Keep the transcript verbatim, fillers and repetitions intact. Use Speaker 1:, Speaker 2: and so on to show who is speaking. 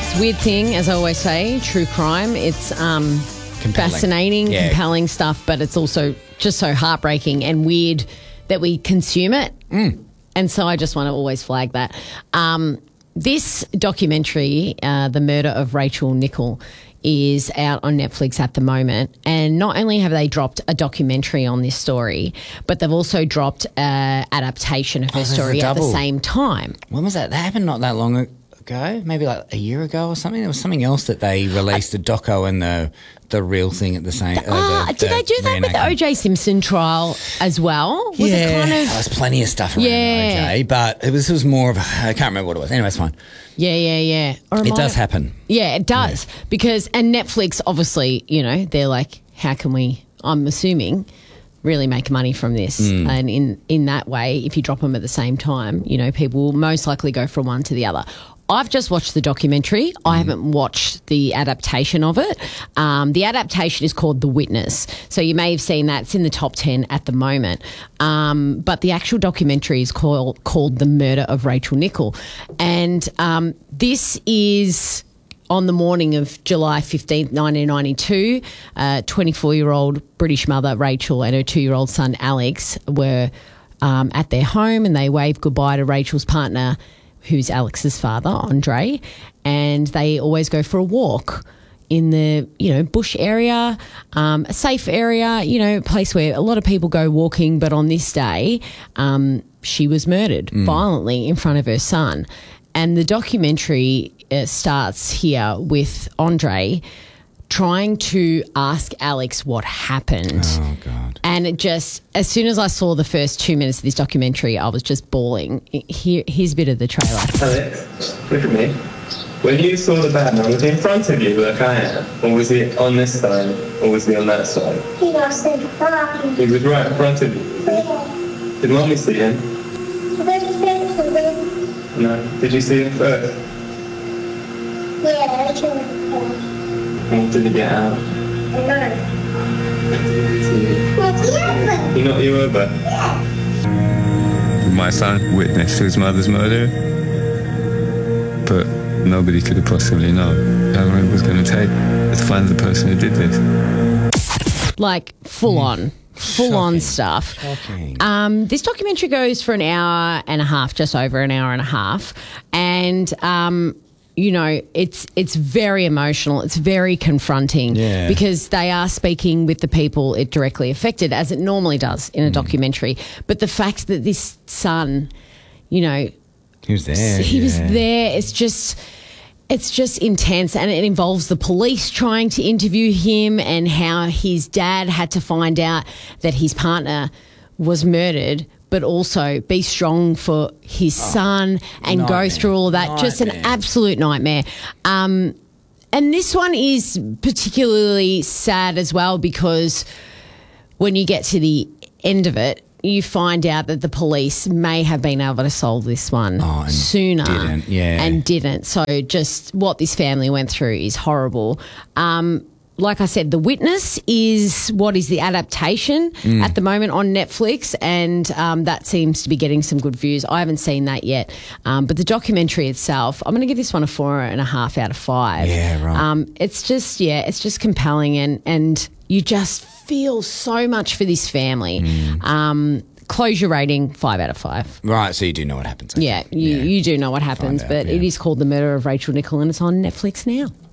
Speaker 1: It's a weird thing, as I always say, true crime. It's um, fascinating,
Speaker 2: Yeah.
Speaker 1: compelling stuff, but it's also just so heartbreaking and weird that we consume it.
Speaker 2: Mm.
Speaker 1: And so I just want to always flag that. Um, this documentary, uh, The Murder of Rachel Nicholl, is out on Netflix at the moment. And not only have they dropped a documentary on this story, but they've also dropped an adaptation of her
Speaker 2: Oh, there's a
Speaker 1: story at the
Speaker 2: double.
Speaker 1: same time.
Speaker 2: When was that? That happened not that long ago, maybe like a year ago or something. There was something else that they released, the doco and the the real thing at the same time.
Speaker 1: Ah, did they do that with the O J Simpson trial as well? Was
Speaker 2: yeah,
Speaker 1: it kind of...
Speaker 2: there's plenty of stuff around
Speaker 1: Yeah.
Speaker 2: O J, but it was, it was more of a, I can't remember what it was. Anyway, it's fine.
Speaker 1: Yeah, yeah, yeah. Or am
Speaker 2: It
Speaker 1: I-
Speaker 2: does happen.
Speaker 1: Yeah, it does. Because, and Netflix, obviously, you know, they're like, how can we, I'm assuming, really make money from this?
Speaker 2: Mm.
Speaker 1: And in, in that way, if you drop them at the same time, you know, people will most likely go from one to the other. I've just watched the documentary. I haven't watched the adaptation of it. Um, the adaptation is called The Witness. So you may have seen that. It's in the top ten at the moment. Um, but the actual documentary is called, called The Murder of Rachel Nicholl. And um, this is on the morning of July fifteenth, nineteen ninety-two. Uh, twenty-four-year-old British mother Rachel and her two-year-old son Alex were um, at their home, and they waved goodbye to Rachel's partner, who's Alex's father, Andre, and they always go for a walk in the, you know, bush area, um, a safe area, you know, a place where a lot of people go walking. But on this day, um, she was murdered violently in front of her son. And the documentary uh, starts here with Andre trying to ask Alex what happened.
Speaker 2: Oh, God.
Speaker 1: And it just, as soon as I saw the first two minutes of this documentary, I was just bawling. Here, here's a bit of the trailer.
Speaker 3: Alex, look at me. When you saw the Batman, was he in front of you like I am? Or was he on this side? Or was he on that side?
Speaker 4: He was in front.
Speaker 3: He was right in front of you.
Speaker 4: Yeah.
Speaker 3: Did Mommy see him?
Speaker 4: Very sensitive.
Speaker 3: No. Did you see him first?
Speaker 4: Yeah, I can.
Speaker 3: Or did he get out?
Speaker 4: No.
Speaker 3: See you. He knocked you over?
Speaker 5: My son witnessed his mother's murder, but nobody could have possibly known how long it was going to take to find the person who did this.
Speaker 1: Like, full on. Full on
Speaker 2: Shocking.
Speaker 1: stuff.
Speaker 2: Shocking.
Speaker 1: Um, this documentary goes for an hour and a half, just over an hour and a half. And, um, you know, it's it's very emotional. It's very confronting
Speaker 2: Yeah.
Speaker 1: because they are speaking with the people it directly affected, as it normally does in a documentary. But the fact that this son, you know,
Speaker 2: He was there.
Speaker 1: he was
Speaker 2: yeah.
Speaker 1: there. It's just, it's just intense, and it involves the police trying to interview him and how his dad had to find out that his partner was murdered, but also be strong for his son and
Speaker 2: nightmare.
Speaker 1: go through all of that. Just an
Speaker 2: Nightmare.
Speaker 1: absolute nightmare. Um, and this one is particularly sad as well because when you get to the end of it, you find out that the police may have been able to solve this one
Speaker 2: Oh, and
Speaker 1: sooner
Speaker 2: didn't, yeah.
Speaker 1: and didn't. So just what this family went through is horrible. Um, like I said, The Witness is what is the adaptation
Speaker 2: Mm.
Speaker 1: at the moment on Netflix, and um, that seems to be getting some good views. I haven't seen that yet. Um, but the documentary itself, I'm going to give this one a four and a half out of five.
Speaker 2: Yeah, right.
Speaker 1: Um, it's just, yeah, it's just compelling, and, and you just feel so much for this family.
Speaker 2: Mm.
Speaker 1: Um, closure rating, five out of five.
Speaker 2: Right, so you do know what happens. okay.
Speaker 1: Yeah, you, you do know what happens,
Speaker 2: out,
Speaker 1: but
Speaker 2: yeah.
Speaker 1: it is called The Murder of Rachel Nicholl, and it's on Netflix now.